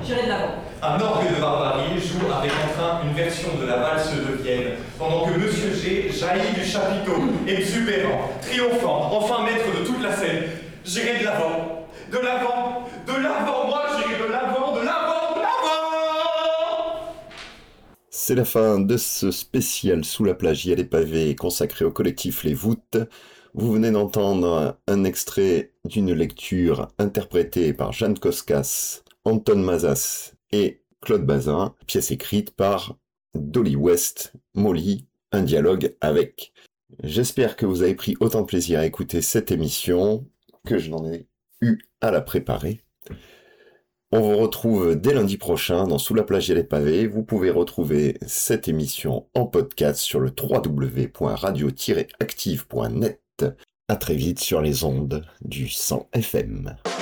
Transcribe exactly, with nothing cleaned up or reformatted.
J'irai de l'avant. Un orgue de barbarie joue avec entrain une version de la valse de Vienne, pendant que Monsieur G jaillit du chapiteau, exubérant, triomphant, enfin maître de toute la scène. J'irai de l'avant, de l'avant, de l'avant, moi j'irai de l'avant, de l'avant, de l'avant. C'est la fin de ce spécial Sous la plage, il y a les pavés consacré au collectif Les Voûtes. Vous venez d'entendre un extrait d'une lecture interprétée par Jeanne Koskas, Anton Mazas et Claude Bazin, pièce écrite par Dolly West, Molly, un dialogue avec. J'espère que vous avez pris autant de plaisir à écouter cette émission que je n'en ai eu à la préparer. On vous retrouve dès lundi prochain dans Sous la plage et les pavés. Vous pouvez retrouver cette émission en podcast sur le w w w point radio tiret active point net. À très vite sur les ondes du cent F M.